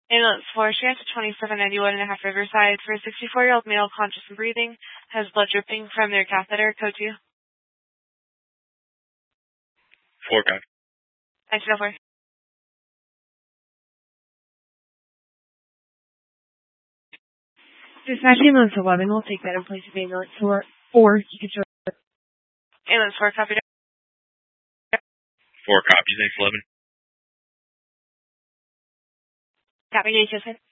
Ambulance 4, Transit 2791.5 Riverside for a 64-year-old male conscious and breathing, has blood dripping from their catheter, code 2. 4, copy. 1904. Dispatch ambulance 11 will take that in place of ambulance 4. You can show Ambulance 4, copy. 4, copy. Thanks, 11. Copy, HSN.